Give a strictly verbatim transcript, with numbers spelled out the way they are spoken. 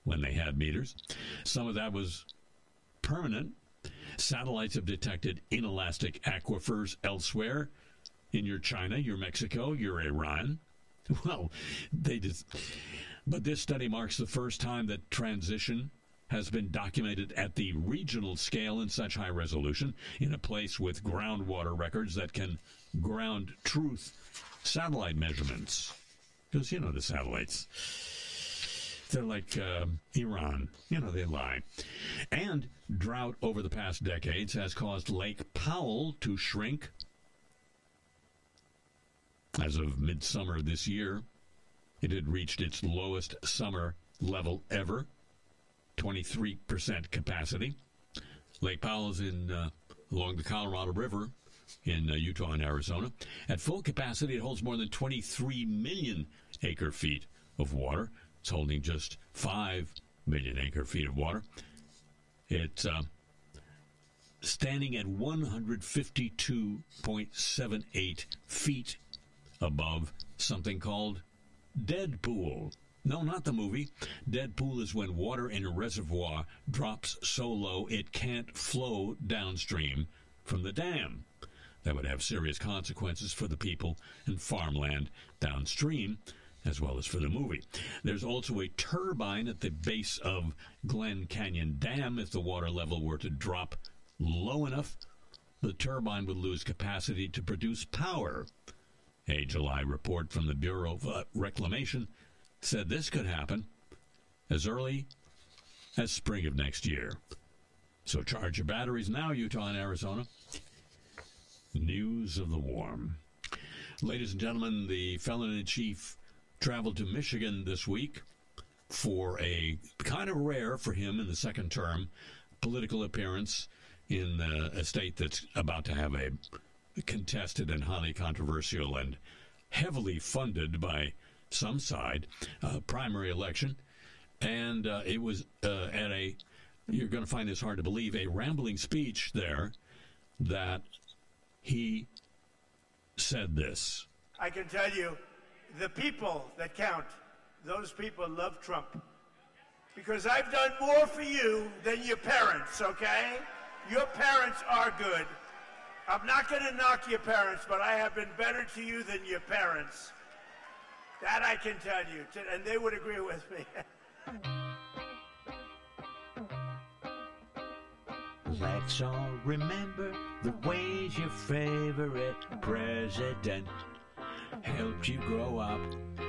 when they had meters. Some of that was permanent. Satellites have detected inelastic aquifers elsewhere in your China, your Mexico, your Iran. Well, they just... But this study marks the first time that transition has been documented at the regional scale in such high resolution in a place with groundwater records that can ground truth satellite measurements. Because, you know, the satellites, they're like uh, Iran. You know, they lie. And drought over the past decades has caused Lake Powell to shrink. As of midsummer this year, it had reached its lowest summer level ever, twenty-three percent capacity. Lake Powell is in uh, along the Colorado River in uh, Utah and Arizona. At full capacity, it holds more than twenty-three million acre-feet of water. It's holding just five million acre-feet of water. It's uh, standing at one hundred fifty-two point seven eight feet above something called Deadpool. No, not the movie. Deadpool is when water in a reservoir drops so low it can't flow downstream from the dam. That would have serious consequences for the people and farmland downstream, as well as for the movie. There's also a turbine at the base of Glen Canyon Dam. If the water level were to drop low enough, the turbine would lose capacity to produce power. A July report from the Bureau of uh, Reclamation said this could happen as early as spring of next year. So charge your batteries now, Utah and Arizona. News of the warm. Ladies and gentlemen, the felon-in-chief traveled to Michigan this week for a kind of rare for him in the second term political appearance in uh, a state that's about to have a contested and highly controversial and heavily funded by some side uh, primary election. And uh, it was uh, at a, you're going to find this hard to believe, a rambling speech there that he said this. I can tell you, the people that count, those people love Trump. Because I've done more for you than your parents, okay? Your parents are good. I'm not going to knock your parents, but I have been better to you than your parents. That I can tell you, and they would agree with me. Let's all remember the ways your favorite president helped you grow up.